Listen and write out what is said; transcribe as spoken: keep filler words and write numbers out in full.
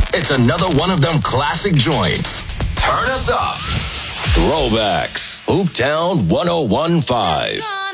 It's another one of them classic joints. Turn us up. Throwbacks. Hooptown one oh one point five.